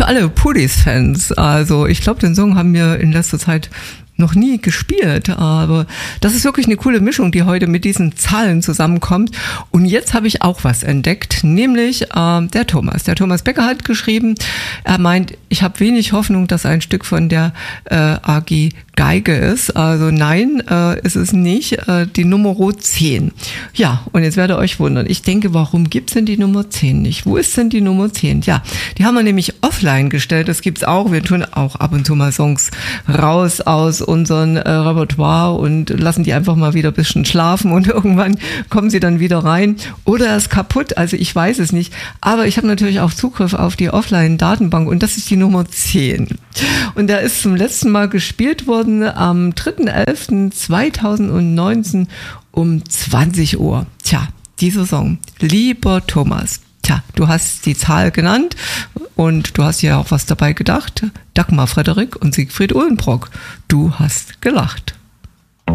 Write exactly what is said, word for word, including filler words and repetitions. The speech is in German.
für alle Pudis-Fans. Also ich glaube, den Song haben wir in letzter Zeit noch nie gespielt, aber das ist wirklich eine coole Mischung, die heute mit diesen Zahlen zusammenkommt. Und jetzt habe ich auch was entdeckt, nämlich äh, der Thomas. Der Thomas Becker hat geschrieben, er meint, ich habe wenig Hoffnung, dass ein Stück von der äh, A G Geige ist. Also nein, äh, ist es nicht. Äh, die Nummer zehn. Ja, und jetzt werdet ihr euch wundern. Ich denke, warum gibt's denn die Nummer zehn nicht? Wo ist denn die Nummer zehn? Ja, die haben wir nämlich offline gestellt. Das gibt's auch. Wir tun auch ab und zu mal Songs raus aus unseren äh, Repertoire und lassen die einfach mal wieder ein bisschen schlafen und irgendwann kommen sie dann wieder rein. Oder er ist kaputt. Also ich weiß es nicht. Aber ich habe natürlich auch Zugriff auf die Offline-Datenbank und das ist die Nummer zehn. Und der ist zum letzten Mal gespielt worden am dritter elfter zweitausendneunzehn um zwanzig Uhr. Tja, dieser Song. Lieber Thomas, tja, du hast die Zahl genannt und du hast ja auch was dabei gedacht. Dagmar Frederik und Siegfried Uhlenbrock. Du hast gelacht.